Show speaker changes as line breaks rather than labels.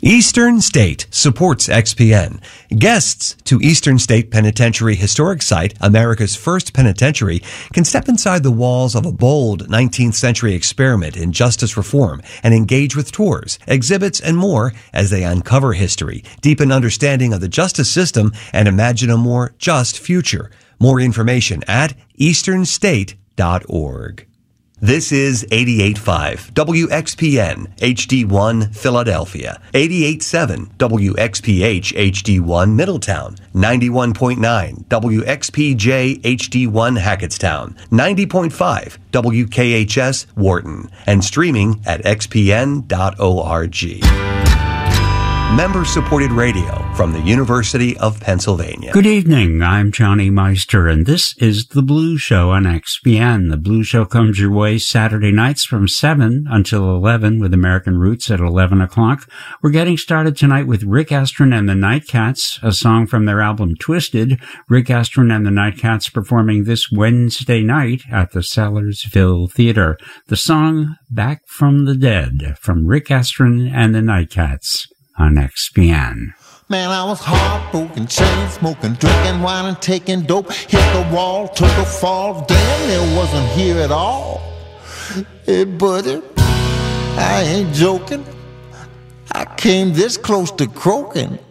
Eastern State supports XPN. Guests to Eastern State Penitentiary Historic Site, America's first penitentiary, can step inside the walls of a bold 19th century experiment in justice reform and engage with tours, exhibits, and more as they uncover history, deepen understanding of the justice system, and imagine a more just future. More information at easternstate.org. This is 88.5 WXPN HD1 Philadelphia, 88.7 WXPH HD1 Middletown, 91.9 WXPJ HD1 Hackettstown, 90.5 WKHS Wharton, and streaming at xpn.org. Member-supported radio from the University of Pennsylvania.
Good evening, I'm Johnny Meister, and this is The Blues Show on XPN. The Blues Show comes your way Saturday nights from 7 until 11 with American Roots at 11 o'clock. We're getting started tonight with Rick Estrin and the Nightcats, a song from their album Twisted. Rick Estrin and the Nightcats performing this Wednesday night at the Sellersville Theater. The song Back from the Dead from Rick Estrin and the Nightcats on XPN.
Man, I was heartbroken, chain smoking, drinking wine and taking dope. Hit the wall, took a fall, damn, it wasn't here at all. Hey, buddy, I ain't joking. I came this close to croaking.